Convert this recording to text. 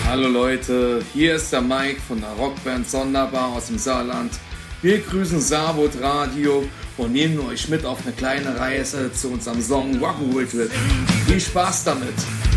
Hallo Leute, hier ist der Mike von der Rockband Sonderbar aus dem Saarland. Wir grüßen Saarbrot Radio und nehmen euch mit auf eine kleine Reise zu unserem Song Rock'n'Roll Trip. Viel Spaß damit!